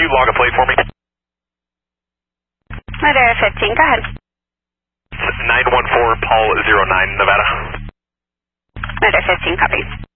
log a plate for me? Madera 15, go ahead. 914 Paul 09, Nevada. Madera 15, copy.